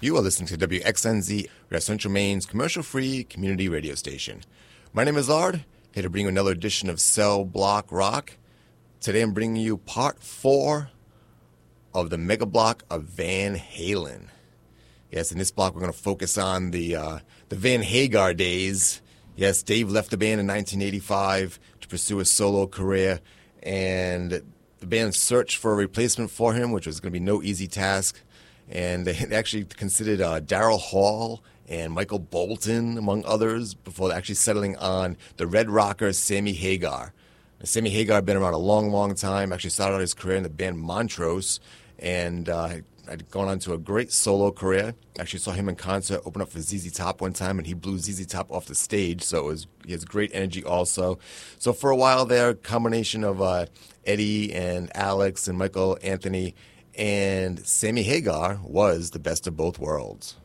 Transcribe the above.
You are listening to WXNZ, Central Maine's commercial-free community radio station. My name is Lard, here to bring you another edition of Cell Block Rock. Today I'm bringing you part 4 of the mega block of Van Halen. Yes, in this block we're going to focus on the Van Hagar days. Yes, Dave left the band in 1985 to pursue a solo career, and the band searched for a replacement for him, which was going to be no easy task. And they actually considered Daryl Hall and Michael Bolton, among others, before actually settling on the Red Rocker Sammy Hagar. Now, Sammy Hagar had been around a long, long time, actually started out his career in the band Montrose, and had gone on to a great solo career. Actually saw him in concert, open up for ZZ Top one time, and he blew ZZ Top off the stage, so he has great energy also. So for a while there, a combination of Eddie and Alex and Michael Anthony and Sammy Hagar was the best of both worlds.